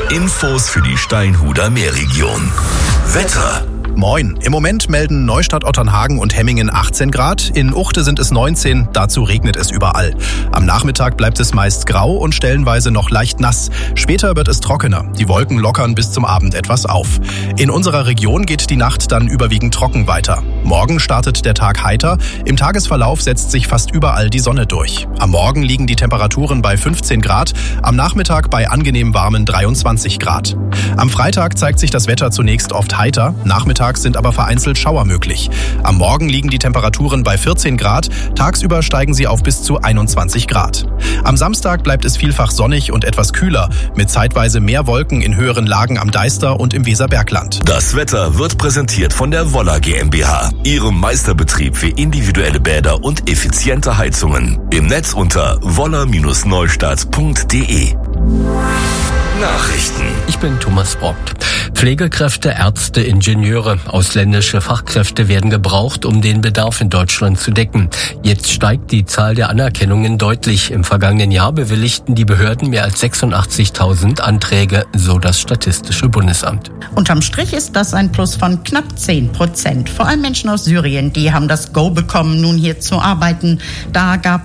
Infos für die Steinhuder Meerregion. Wetter. Moin. Im Moment melden Neustadt, Otternhagen und Hemmingen 18 Grad. In Uchte sind es 19. Dazu regnet es überall. Am Nachmittag bleibt es meist grau und stellenweise noch leicht nass. Später wird es trockener. Die Wolken lockern bis zum Abend etwas auf. In unserer Region geht die Nacht dann überwiegend trocken weiter. Morgen startet der Tag heiter. Im Tagesverlauf setzt sich fast überall die Sonne durch. Am Morgen liegen die Temperaturen bei 15 Grad, am Nachmittag bei angenehm warmen 23 Grad. Am Freitag zeigt sich das Wetter zunächst oft heiter. Nachmittags sind aber vereinzelt Schauer möglich. Am Morgen liegen die Temperaturen bei 14 Grad, tagsüber steigen sie auf bis zu 21 Grad. Am Samstag bleibt es vielfach sonnig und etwas kühler, mit zeitweise mehr Wolken in höheren Lagen am Deister und im Weserbergland. Das Wetter wird präsentiert von der Woller GmbH, ihrem Meisterbetrieb für individuelle Bäder und effiziente Heizungen. Im Netz unter woller-neustadt.de. Nachrichten. Ich bin Thomas Brockt. Pflegekräfte, Ärzte, Ingenieure, ausländische Fachkräfte werden gebraucht, um den Bedarf in Deutschland zu decken. Jetzt steigt die Zahl der Anerkennungen deutlich. Im vergangenen Jahr bewilligten die Behörden mehr als 86.000 Anträge, so das Statistische Bundesamt. Unterm Strich ist das ein Plus von knapp 10%. Vor allem Menschen aus Syrien, die haben das Go bekommen, nun hier zu arbeiten. Da gab